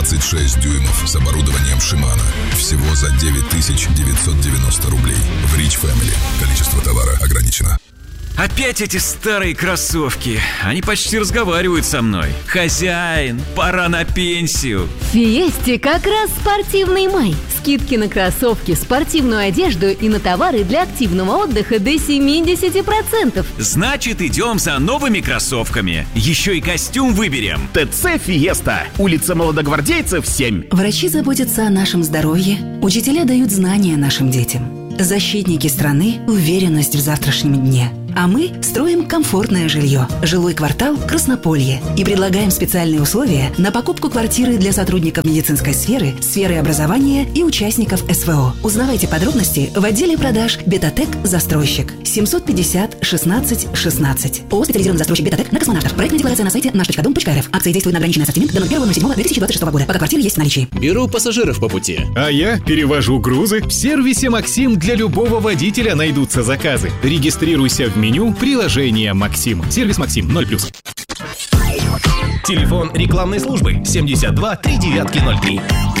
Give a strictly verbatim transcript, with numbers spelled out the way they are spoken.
двадцать шесть дюймов с оборудованием Shimano. Всего за девять тысяч девятьсот девяносто рублей. В Rich Family. Количество товара ограничено. Опять эти старые кроссовки. Они почти разговаривают со мной. Хозяин, пора на пенсию. В Фиесте как раз спортивный май. Скидки на кроссовки, спортивную одежду и на товары для активного отдыха до семьдесят процентов. Значит, идем за новыми кроссовками. Еще и костюм выберем. ТЦ Фиеста. Улица Молодогвардейцев, семь. Врачи заботятся о нашем здоровье. Учителя дают знания нашим детям. Защитники страны – уверенность в завтрашнем дне. А мы строим комфортное жилье. Жилой квартал «Краснополье». И предлагаем специальные условия на покупку квартиры для сотрудников медицинской сферы, сферы образования и участников СВО. Узнавайте подробности в отделе продаж «Бетатек Застройщик». семьсот пятьдесят шестнадцать шестнадцать. ООО «Специализированный застройщик Бетатек» на Космонавтах. Проектная декларация на сайте наш точка дом точка эр эф. Акции действуют на ограниченный ассортимент до ноль первого ноль седьмого две тысячи двадцать шестого года. Пока квартиры есть в наличии. Беру пассажиров по пути. А я перевожу грузы. В сервисе «Максим» для любого водителя найдутся заказы. Регистрируйся в меню приложения «Максим». Сервис «Максим» ноль плюс. Телефон рекламной службы семьдесят два три девятки ноль три.